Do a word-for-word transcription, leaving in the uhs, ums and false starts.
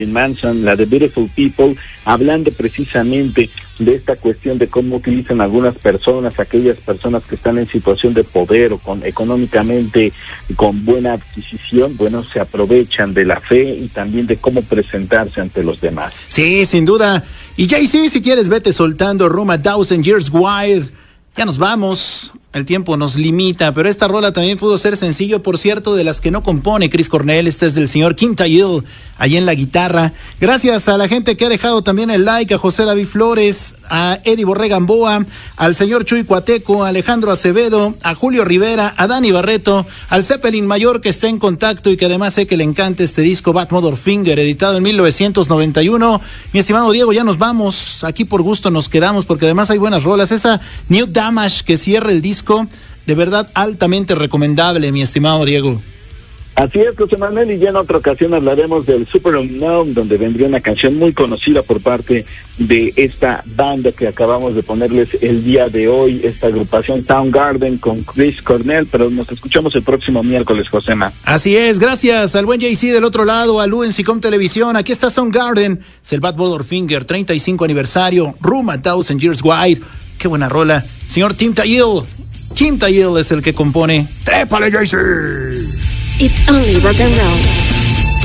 Manson, la de Beautiful People, hablando precisamente de esta cuestión de cómo utilizan algunas personas, aquellas personas que están en situación de poder o con económicamente con buena adquisición, bueno, se aprovechan de la fe y también de cómo presentarse ante los demás. Sí, sin duda. Y Jay-Z, si quieres, vete soltando Room a Thousand Years Wide. Ya nos vamos. El tiempo nos limita, pero esta rola también pudo ser sencillo, por cierto, de las que no compone Chris Cornell. Esta es del señor Kim Thayil, ahí en la guitarra. Gracias a la gente que ha dejado también el like, a José David Flores, a Eddie Borrega Gamboa, al señor Chuy Cuateco, a Alejandro Acevedo, a Julio Rivera, a Dani Barreto, al Zeppelin Mayor, que está en contacto y que además sé que le encanta este disco Bad Mother Finger, editado en mil novecientos noventa y uno. Mi estimado Diego, ya nos vamos. Aquí por gusto nos quedamos, porque además hay buenas rolas. Esa New Damage que cierra el disco, de verdad altamente recomendable, mi estimado Diego. Así es, José Manuel, y ya en otra ocasión hablaremos del Super Unknown, donde vendría una canción muy conocida por parte de esta banda que acabamos de ponerles el día de hoy, esta agrupación Soundgarden con Chris Cornell, pero nos escuchamos el próximo miércoles, Josema. Así es, gracias al buen Jay-Z del otro lado, a Lu en Sicom Televisión. Aquí está Soundgarden, es el Bad Mother Finger, treinta y cinco aniversario, Room a Thousand Years Wide. Qué buena rola. Señor Tim Thayil, Kim Thayil es el que compone. ¡Trépale, Jay-Z! It's only rock and roll.